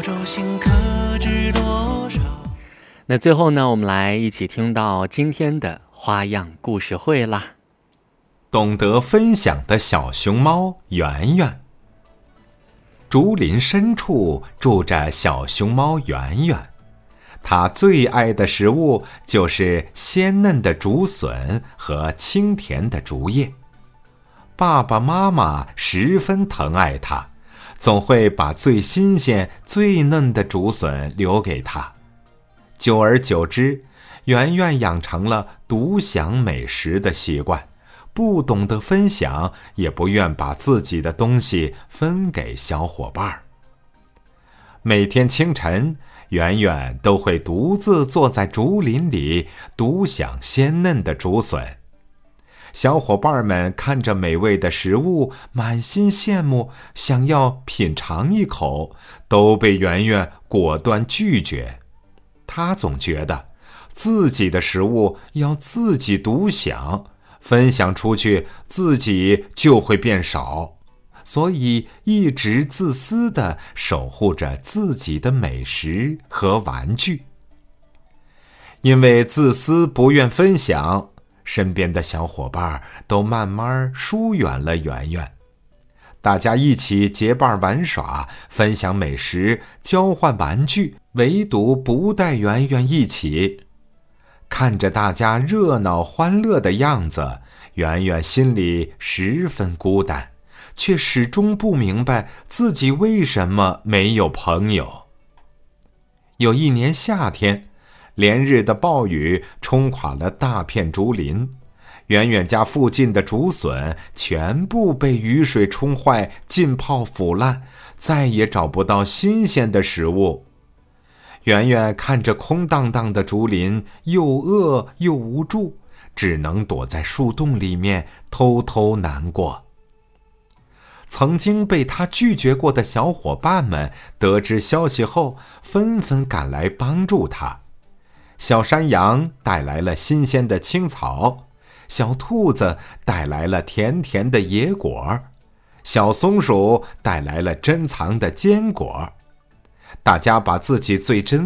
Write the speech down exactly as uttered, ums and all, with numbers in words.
手心可知多少。 那最后呢，我们来一起听到今天的花样故事会啦。 懂得分享的小熊猫圆圆。竹林深处住着小熊猫圆圆，它最爱的食物就是鲜嫩的竹笋和清甜的竹叶。爸爸妈妈十分疼爱它，总会把最新鲜、最嫩的竹笋留给它。久而久之，圆圆养成了独享美食的习惯，不懂得分享，也不愿把自己的东西分给小伙伴。每天清晨，圆圆都会独自坐在竹林里，独享鲜嫩的竹笋。小伙伴们看着美味的食物，满心羡慕，想要品尝一口，都被圆圆果断拒绝。他总觉得自己的食物要自己独享，分享出去自己就会变少，所以一直自私地守护着自己的美食和玩具。因为自私不愿分享，身边的小伙伴都慢慢疏远了圆圆。大家一起结伴玩耍，分享美食，交换玩具，唯独不带圆圆一起。看着大家热闹欢乐的样子，圆圆心里十分孤单，却始终不明白自己为什么没有朋友。有一年夏天，连日的暴雨冲垮了大片竹林，圆圆家附近的竹笋全部被雨水冲坏，浸泡腐烂，再也找不到新鲜的食物。圆圆看着空荡荡的竹林，又饿又无助，只能躲在树洞里面偷偷难过。曾经被他拒绝过的小伙伴们得知消息后，纷纷赶来帮助他。小山羊带来了新鲜的青草，小兔子带来了甜甜的野果，小松鼠带来了珍藏的坚果。大家把自己最珍